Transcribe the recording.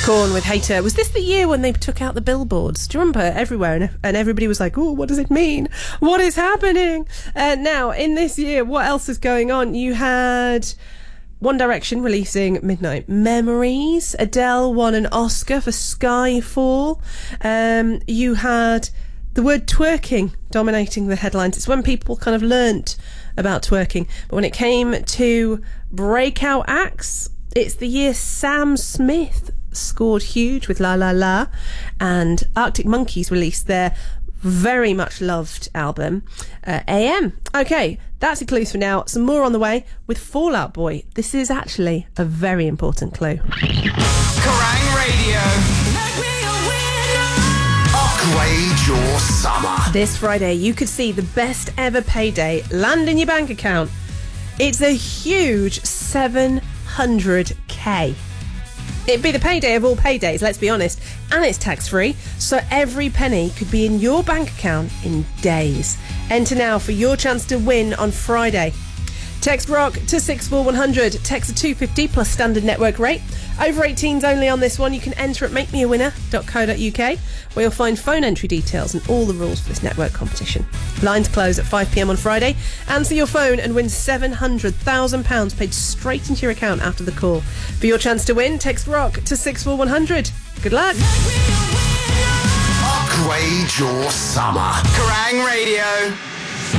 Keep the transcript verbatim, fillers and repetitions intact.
Korn with Hater. Was this the year when they took out the billboards? Do you remember? Everywhere, and, and everybody was like, oh, what does it mean? What is happening? Uh, now, in this year, what else is going on? You had One Direction releasing Midnight Memories. Adele won an Oscar for Skyfall. Um, you had the word twerking dominating the headlines. It's when people kind of learnt about twerking. But when it came to breakout acts, it's the year Sam Smith scored huge with La La La, and Arctic Monkeys released their very much loved album, uh, A M. Okay, that's a clue for now. Some more on the way with Fall Out Boy. This is actually a very important clue. Kerrang Radio. Upgrade your summer. This Friday, you could see the best ever payday land in your bank account. It's a huge seven hundred k. It'd be the payday of all paydays, let's be honest, and it's tax-free, so every penny could be in your bank account in days. Enter now for your chance to win on Friday. Text ROCK to six four one hundred, text two fifty plus standard network rate. Over eighteens only on this one. You can enter at make me a winner dot co dot uk, where you'll find phone entry details and all the rules for this network competition. Lines close at five p m on Friday. Answer your phone and win seven hundred thousand pounds paid straight into your account after the call. For your chance to win, text ROCK to six four one hundred. Good luck. Upgrade your summer. Kerrang Radio.